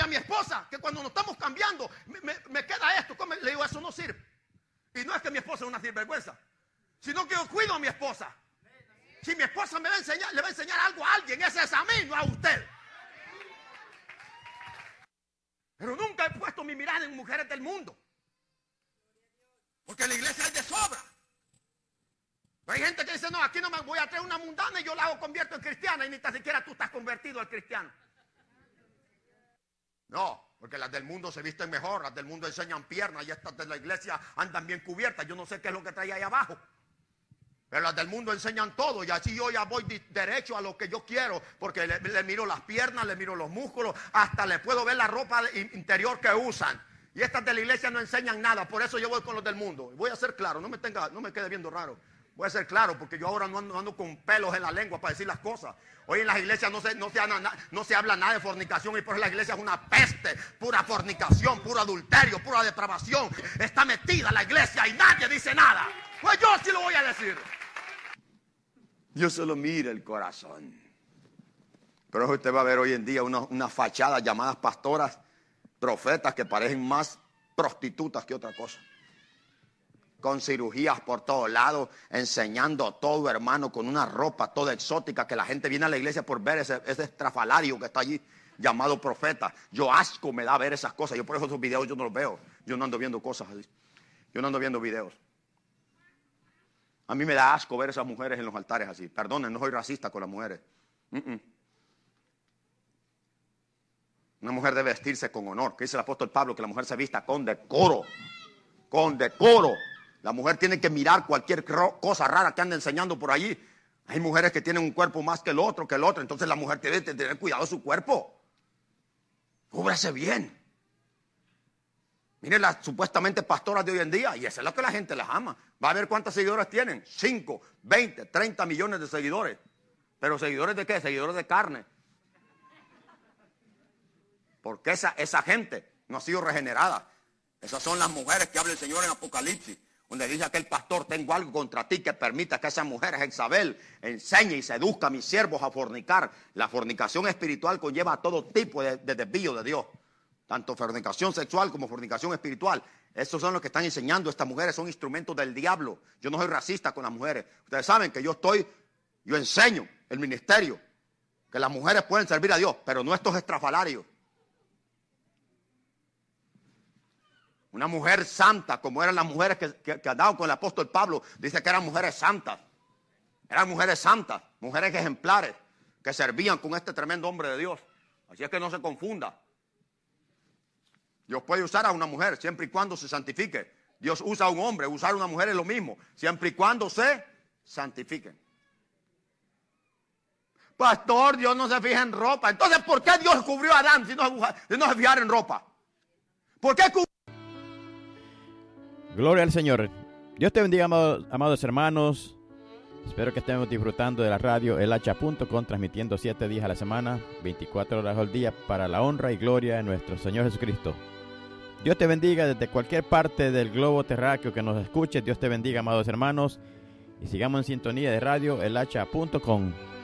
mi esposa que cuando nos estamos cambiando me queda esto. Le digo, eso no sirve. Y no es que mi esposa es una sinvergüenza, sino que yo cuido a mi esposa. Si mi esposa me va a enseñar, le va a enseñar algo a alguien, ese es a mí, no a usted. Pero nunca he puesto mi mirada en mujeres del mundo, porque en la iglesia hay de sobra. Hay gente que dice, no, aquí no me voy a traer una mundana y yo la hago convierto en cristiana, y ni tan siquiera tú estás convertido al cristiano. No, porque las del mundo se visten mejor, las del mundo enseñan piernas, y estas de la iglesia andan bien cubiertas. Yo no sé qué es lo que trae ahí abajo, pero las del mundo enseñan todo, y así yo ya voy derecho a lo que yo quiero, porque le miro las piernas, le miro los músculos, hasta le puedo ver la ropa interior que usan. Y estas de la iglesia no enseñan nada, por eso yo voy con los del mundo. Voy a ser claro, no me quede viendo raro. Voy a ser claro, porque yo ahora no ando con pelos en la lengua para decir las cosas. Hoy en las iglesias no se habla nada de fornicación, y por eso la iglesia es una peste, pura fornicación, puro adulterio, pura depravación. Está metida la iglesia y nadie dice nada. Pues yo sí lo voy a decir. Dios solo mira el corazón. Pero usted va a ver hoy en día unas fachadas llamadas pastoras, profetas, que parecen más prostitutas que otra cosa. Con cirugías por todos lados, enseñando todo, hermano, con una ropa toda exótica, que la gente viene a la iglesia por ver ese estrafalario que está allí, llamado profeta. Yo asco me da ver esas cosas. Yo por eso esos videos yo no los veo. Yo no ando viendo cosas así. Yo no ando viendo videos. A mí me da asco ver esas mujeres en los altares así. Perdonen, no soy racista con las mujeres. Una mujer debe vestirse con honor. ¿Qué dice el apóstol Pablo? Que la mujer se vista con decoro. Con decoro. La mujer tiene que mirar cualquier cosa rara que anda enseñando por allí. Hay mujeres que tienen un cuerpo más que el otro. Entonces la mujer tiene que tener cuidado de su cuerpo. Cúbrase bien. Miren las supuestamente pastoras de hoy en día, y eso es lo que la gente las ama. Va a ver cuántos seguidores tienen. 5, 20, 30 millones de seguidores. ¿Pero seguidores de qué? Seguidores de carne. Porque esa gente no ha sido regenerada. Esas son las mujeres que habla el Señor en Apocalipsis, donde dice aquel pastor: tengo algo contra ti, que permita que esas mujeres, Jezabel, enseñe y seduzca a mis siervos a fornicar. La fornicación espiritual conlleva todo tipo de desvío de Dios. Tanto fornicación sexual como fornicación espiritual. Esos son los que están enseñando. Estas mujeres son instrumentos del diablo. Yo no soy racista con las mujeres. Ustedes saben que yo enseño el ministerio, que las mujeres pueden servir a Dios, pero no estos estrafalarios. Una mujer santa, como eran las mujeres que andaban con el apóstol Pablo, dice que eran mujeres santas. Eran mujeres santas, mujeres ejemplares, que servían con este tremendo hombre de Dios. Así es que no se confunda. Dios puede usar a una mujer siempre y cuando se santifique. Dios usa a un hombre, usar a una mujer es lo mismo, siempre y cuando se santifiquen. Pastor, Dios no se fija en ropa. Entonces, ¿por qué Dios cubrió a Adán si no se fijara en ropa? ¿Por qué cubrió? Gloria al Señor. Dios te bendiga, amados hermanos. Espero que estemos disfrutando de la radio elhacha.com, transmitiendo 7 días a la semana, 24 horas al día, para la honra y gloria de nuestro Señor Jesucristo. Dios te bendiga desde cualquier parte del globo terráqueo que nos escuche. Dios te bendiga, amados hermanos, y sigamos en sintonía de radio elhacha.com.